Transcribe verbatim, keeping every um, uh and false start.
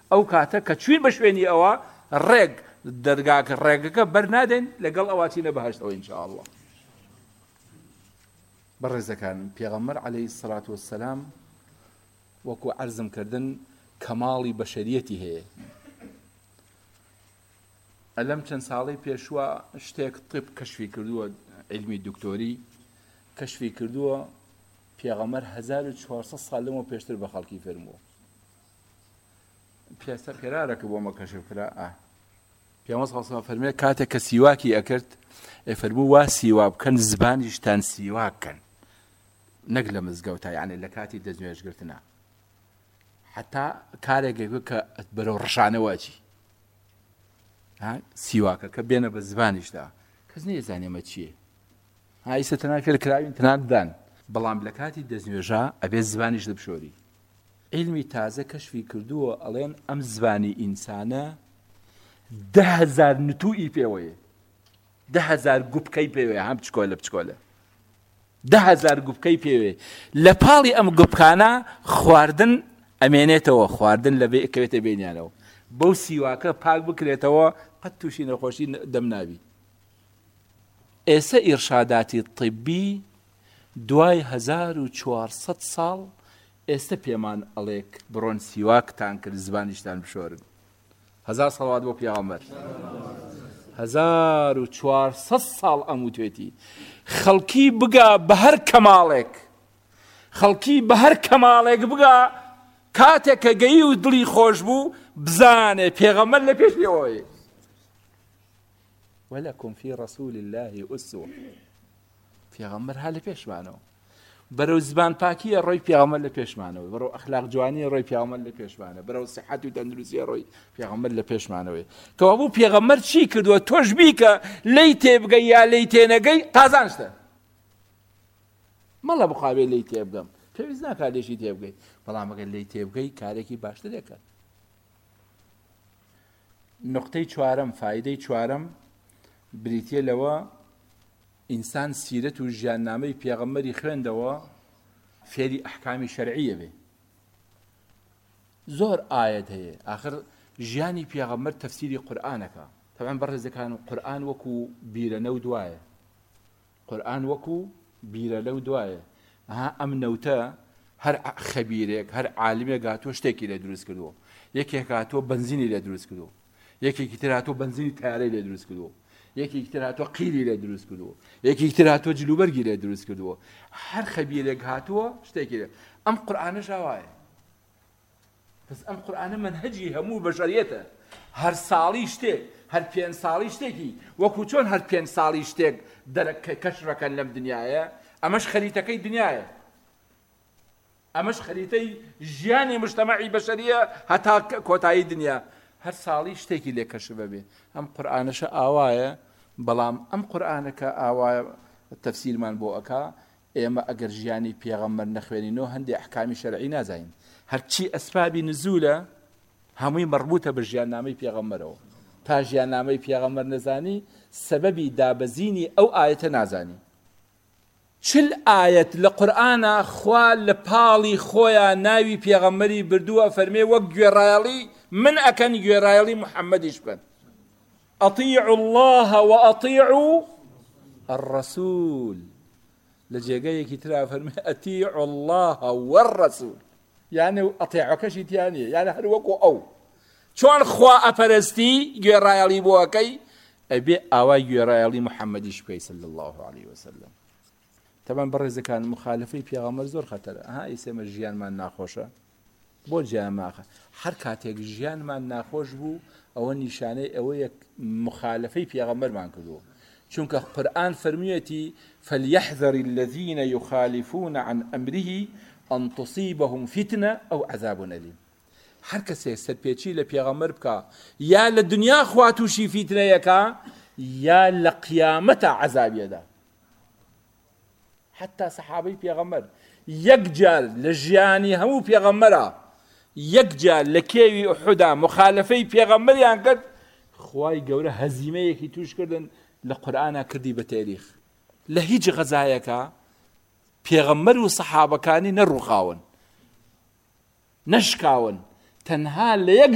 ئەو کاتە کە چوین بە شوێنی ئەوە ڕێک دەرگاکە ڕێگەکە بەرنادێن لەگەڵ ئەوە چینە بەهەشتەوە ئینشاءالله. بەڕێزەکان پێغەمبەر عەلەیهی سەڵات وەسسەلام وەکو عەرزم کردن کەماڵی بەشەریەتی هەیە. ئەلەم چەند ساڵەی پێشوە شتێک طب کەشفی کردووە، علمی دکتۆری کەشفی کردووە پێغەمبەر هەزار و چوارسەد ساڵ لەمەوە پێشتر بە خەڵکی فەرمووە. پێستە قێرارەکە بۆمە کەشف کرا ئا پێغەمبەر صلی الله علیه و فەرمێ کاتێک کە سیواکی ئەکرد ئەفەرموو وا سیوا بکەن زبانیشتان سیوا بکەن، نەک لە مزگەوتە، یعنی لە کاتی دەستنوێژگرتنە، حتا کارێک کە بەرەو ڕەشانەوە چی سیواکە کە بێنە بە زبانیشدا کەس نەیزانێمە چییە. ها ئیسە تەنها فێر کراوین تەنها بدان، بەڵام لە کاتی دەستنوێژە ئەبێ زبانیش دەبشۆری. علمی تازە کەشفی کردووە ئەڵێن ئەم زبانی ئینسانە ده هەزار نتوئی پێوەیە، ده هەزار گوبکەی پێوەیە، هەم بچکۆلە بچکۆلە ده هەزار گوبکەی پێوێ. لە پاڵی ئەم گوبکانە خواردن ئەمێنێتەوە، خواردن لەبێ ئەکەوێتە بینیانەوە، بەو سیواکە پاک بکرێتەوە قەت تووشی نەخۆشی دەمناوی. ئێستا ئیرشاداتی طبی دوای هەزار و چوارسەد ساڵ ئێستا پێمان ئەڵێک بڕۆن سیواکتان کرد زبانیشتان بشۆرن. هەزار سەڵاوات بۆ پێغەمبەر. هەزار و چوارسەد ساڵ ئەموتوێتی خەڵکی بگا بە هەر کەماڵێک، خەڵکی بە هەر کەماڵێک بگا کاتێک کە گەیی و دڵی خۆش بوو بزانێ پێغەمبەر لە پێش پێوەیە. وەلەکم فی ڕەسوول الله ئوسوە، پێغەمبەر ها لە پێشمانەوە، بەرەو زبان پاکیە ڕۆی پێغەمبەر لە پێشمانەوە، بەرەو ئەخلاق جوانیە ڕۆی پێغەمبەر لە پێشمانە، بەرەو سیحەت و تەندروستیە ڕۆی پێغەمبەر لە پێشمانەوەی. کەوا بوو پێغەمبەر چی کردووە تۆش بیکە لەی تێبگەی یا لەی تێنەگەی قازانشتە. مەڵە بخوابێ لەی تێبگەم، پێویست ناکات لێشی تێبگەی، بەڵام ئەگەر لەی تێبگەی کارێکی باشتر دەکات. نقطەی چوارەم، فایدەی چوارەم بریتیە لەوە ئینسان سیرەت و ژیاننامەی پێغەمبەری خوێندەوە فێری ئەحکامی شەرعیە بێ. زۆر ئایەت هەیە، ئاخر ژیانی پێغەمبەر تەفسیری قورئانەکە. تەبەن بەڕێزەکان قورئان وەکو بیرە نەو دوایە، قورئان وەکو بیرە لەو دوایە. ها ئەم نەوتە هەر خەبیرێک هەر عالمێک هاتووە شتێکی لێ دروست کردووە، یەکێک هاتووە بەنزینی لێ دروست کردووە، یەکێکی تر هاتووە بەنزینی تایارەی لێ دروست کردووە، یەکێکی تر هاتووە قیری لێ دروست کردووە، یەکێکی تر هاتووە جلوبەرگی لێ دروست کردووە. هەر خەبیرێک هاتووە شتێکی لێ. ئەم قورئانەش ئاوایە، بەس ئەم قورئانە منهەجی هەموو بەشەریەتە. هەر ساڵی شتێک، هەر پێنج ساڵی شتێکی، وەکو چۆن هەر پێنج ساڵی شتێک کەشفەکەن لەم دنیایە، ئەمەش خەریتەکەی دنیایە، ئەمەش خەریتەی ژیانی مجتەمەعی بەشەریە هەتا کۆتایی دنیا. هەر ساڵی شتێکی لێ کەشفە بێ. ئەم قورئانەشە ئاوایە، بەڵام ئەم قورئانەکە ئاوایە تەفسیرمان بۆ ئەکا ئێمە ئەگەر ژیانی پێغەمبەر نەخوێنینەوە هەندێک ئەحکامی شەرعی نازانین. هەرچی ئەسبابی نزولە هەمووی مەربوطە بە ژیاننامەی پێغەمبەرەوە. تا ژیاننامەی پێغەمبەر نەزانی سەبەبی دابەزینی ئەو ئایەتە نازانی. چل ئایەت لە قورئانە خوا لە پاڵی خۆیان ناوی پێغەمبەری بردووە فەرمێ وەک گوێڕایەڵی من ئەکەن گوێڕایەڵی محەممەدیش بکەن. ئەطیعوا الله وأطیعوا الرسول. لە جێگەیەکی ترا فەرمێ ئەطیعوا الله والرسول، یعنی ئەطیعەکەشی تیانە، یعنی هەر وەکو ئەو چۆن خوا ئەپەرستی گوێڕایەڵی بۆ ئەکەی ئەبێ ئاوای گوێڕایەڵی محەممەدیش بکەی صلی الله عليه وسلم. تەبەن بەڕێزەکان مخالفەی پێغەمبەر زۆر خەتەرە. ئەها ئیسێمە ژیانمان ناخۆشە، بۆ ژیانماخە هەر کاتێک ژیانمان ناخۆش بوو ئەوە نیشانەی ئەوەیە مخالفەی پێغەمبەرمان کردووە. چونکە قورئان فەرموویەتی فليحذر الذين يخالفون عن أمره أن تصيبهم فتنة أو عذاب أليم. هەر کەسێک سەرپێچی لە پێغەمبەر بکە یا لە دنیا خوا تووشی فیتنەیەکە یا لە قیامەتە عەذابیەدا. حتى سەحابەی پێغەمبەر یەک جار لە ژیانی هەموو پێغەمبەرە یەک جار لە کێوی ئوحودا مخالفەی پێغەمبەریان کرد، خوای گەورە هەزیمەیەکی توش کردن لە قورئانە کردی بە تاریخ. لە هیچ غەزایەکە پێغەمبەر و سەحابەکانی نەڕووخاون نەشکاون، تەنها لە یەک